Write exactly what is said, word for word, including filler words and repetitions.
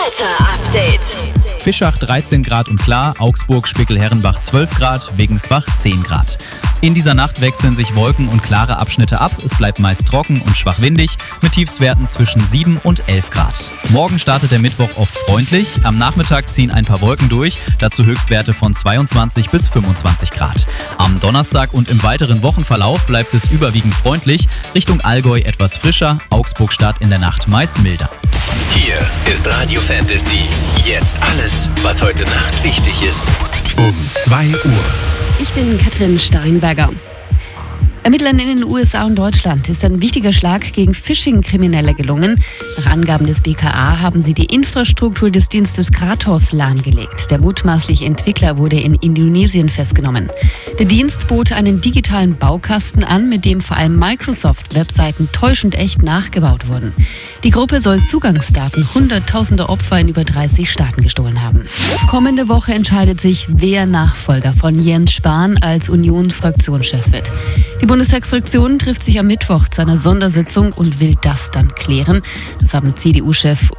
Wetter-Update. Fischach dreizehn Grad und klar, Augsburg, Spickel-Herrenbach zwölf Grad, Wegensbach zehn Grad. In dieser Nacht wechseln sich Wolken und klare Abschnitte ab. Es bleibt meist trocken und schwach windig mit Tiefstwerten zwischen sieben und elf Grad. Morgen startet der Mittwoch oft freundlich. Am Nachmittag ziehen ein paar Wolken durch, dazu Höchstwerte von zweiundzwanzig bis fünfundzwanzig Grad. Am Donnerstag und im weiteren Wochenverlauf bleibt es überwiegend freundlich. Richtung Allgäu etwas frischer, Augsburg-Stadt in der Nacht meist milder. Hier ist Radio Fantasy. Jetzt alles, was heute Nacht wichtig ist. Um zwei Uhr. Ich bin Katrin Steinberger. Ermittlern in den U S A und Deutschland ist ein wichtiger Schlag gegen Phishing-Kriminelle gelungen. Nach Angaben des B K A haben sie die Infrastruktur des Dienstes Kratos lahmgelegt. Der mutmaßliche Entwickler wurde in Indonesien festgenommen. Der Dienst bot einen digitalen Baukasten an, mit dem vor allem Microsoft-Webseiten täuschend echt nachgebaut wurden. Die Gruppe soll Zugangsdaten hunderttausender Opfer in über dreißig Staaten gestohlen haben. Kommende Woche entscheidet sich, wer Nachfolger von Jens Spahn als Union-Fraktionschef wird. Die Bundestagsfraktion trifft sich am Mittwoch zu einer Sondersitzung und will das dann klären. Das haben C D U-Chef